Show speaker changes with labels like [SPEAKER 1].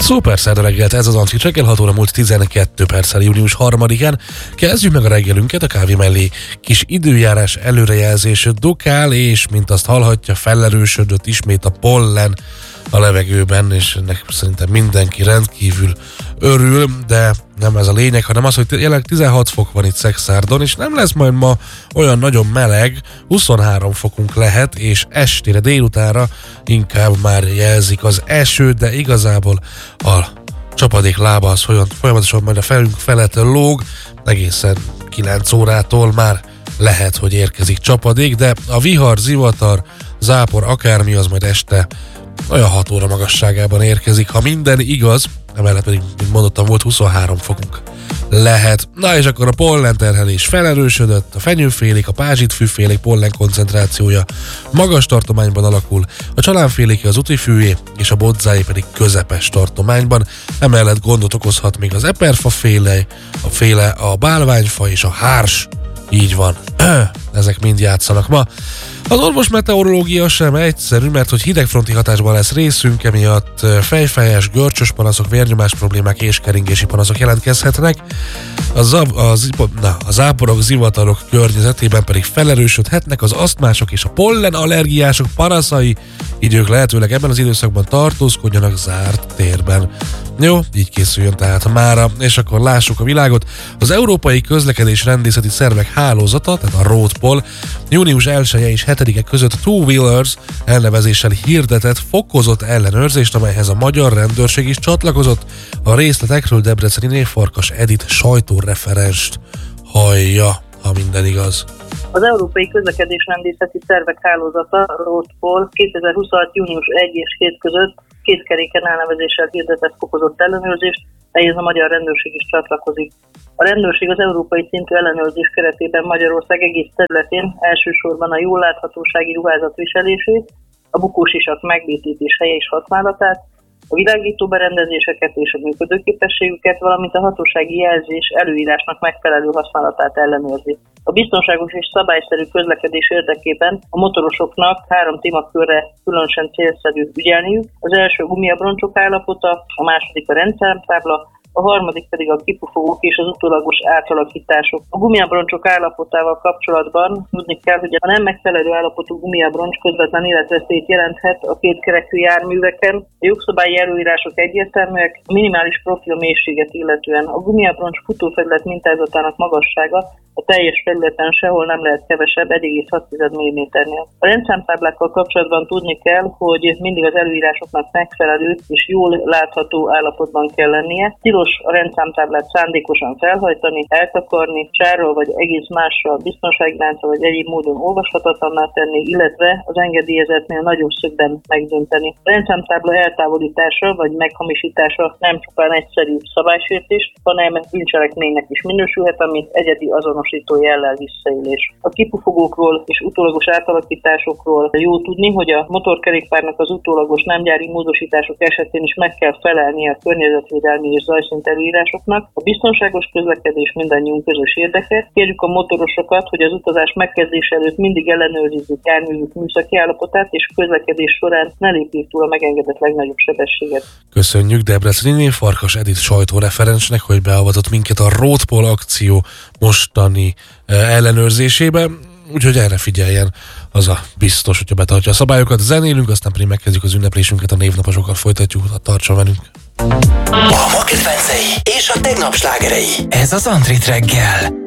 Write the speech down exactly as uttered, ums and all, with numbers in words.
[SPEAKER 1] Szuper szerda reggelt, ez az Antrit reggel, hat óra múlt tizenkét perccel június harmadikán. Kezdjük meg a reggelünket, a kávé mellé kis időjárás előrejelzés dukál, és mint azt hallhatja, felerősödött ismét a pollen a levegőben, és ennek szerintem mindenki rendkívül örül, de nem ez a lényeg, hanem az, hogy jelenleg tizenhat fok van itt Szekszárdon, és nem lesz majd ma olyan nagyon meleg, huszonhárom fokunk lehet, és estére, délutánra inkább már jelzik az eső, de igazából a csapadék lába az folyamatosan majd a felünk felett lóg, egészen kilenc órától már lehet, hogy érkezik csapadék, de a vihar, zivatar, zápor, akármi az majd este olyan hat óra magasságában érkezik, ha minden igaz, emellett pedig, mint mondottam, volt huszonhárom fokunk lehet. Na és akkor a pollenterhelés felerősödött, a fenyőfélék, a pázsitfűfélék pollen koncentrációja magas tartományban alakul, a csalánféléké az útifűé, és a bodzáé pedig közepes tartományban. Emellett gondot okozhat még az eperfa féle, a féle, a bálványfa és a hárs. Így van. Ezek mind játszanak ma. Az orvos meteorológia sem egyszerű, mert hogy hidegfronti hatásban lesz részünk, emiatt fejfájás, görcsös panaszok, vérnyomás problémák és keringési panaszok jelentkezhetnek. A, zav, a, na, a záporok, zivatarok környezetében pedig felerősödhetnek az asztmások és a pollenallergiások panaszai, így ők lehetőleg ebben az időszakban tartózkodjanak zárt térben. Jó, így készüljön tehát mára, és akkor lássuk a világot. Az Európai Közlekedés Rendészeti Szervek Hálózata, tehát a RoadPol, június elseje és hetedike között Two Wheelers elnevezéssel hirdetett fokozott ellenőrzést, amelyhez a magyar rendőrség is csatlakozott. A részletekről Debreceniné Farkas Edit sajtóreferenst hallja, ha minden igaz.
[SPEAKER 2] Az Európai Közlekedés Rendészeti Szervek Hálózata, RoadPol kétezer-huszonhat. június elseje és hét között kétkeréken elnevezéssel hirdetett fokozott ellenőrzést, melyhez a magyar rendőrség is csatlakozik. A rendőrség az európai szintű ellenőrzés keretében Magyarország egész területén elsősorban a jól láthatósági ruházat viselését, a bukósisak megbétítés helye és használatát, a világító berendezéseket és a működőképességüket, valamint a hatósági jelzés előírásnak megfelelő használatát ellenőrzi. A biztonságos és szabályszerű közlekedés érdekében a motorosoknak három témakörre különösen célszerű ügyelniük. Az első a gumiabroncsok állapota, a második a rendszámtábla, a harmadik pedig a kipufogók és az utólagos átalakítások. A gumiabroncsok állapotával kapcsolatban tudni kell, hogy a nem megfelelő állapotú gumiabroncs közvetlen életveszélyt jelenthet a kétkerekű járműveken. A jogszabályi előírások egyértelműek, a minimális profil mélységet illetően. A gumiabroncs futófelület mintázatának magassága a teljes felületen sehol nem lehet kevesebb egy egész hat milliméternél. A rendszámtáblákkal kapcsolatban tudni kell, hogy mindig az előírásoknak megfelelő és jól látható állapotban kell lennie. Tilos a rendszámtáblát szándékosan felhajtani, eltakarni, sárral vagy egész mással, biztonságlánccal vagy egyéb módon olvashatatlanná tenni, illetve az engedélyezetnél nagyobb szögben megdönteni. A rendszámtábla eltávolítása vagy meghamisítása nem csupán egyszerű szabálysértés, hanem bűncselekménynek is minősülhet, amit egyedi azonosító jellel visszaélés. A kipufogókról és utólagos átalakításokról jó tudni, hogy a motorkerékpárnak az utólagos nem gyári módosítások esetén is meg kell felelnie a környezetvédelmi és zajszint előírásoknak. A biztonságos közlekedés mindannyiunk közös érdeke. Kérjük a motorosokat, hogy az utazás megkezdése előtt mindig ellenőrizzük járművük műszaki állapotát, és közlekedés során ne lépjék túl a megengedett legnagyobb sebességet.
[SPEAKER 1] Köszönjük Debreceniné Farkas Edit sajtóreferensnek, hogy beavatott minket a RoadPol akció mostani ellenőrzésébe. Úgyhogy erre figyeljen, az a biztos, hogyha betartja a szabályokat. Zenélünk, aztán pedig megkezdjük az ünneplésünket, a névnaposokkal folytatjuk, tartson velünk.
[SPEAKER 3] A ma kedvencei és a tegnap slágerei. Ez az Antrit reggel.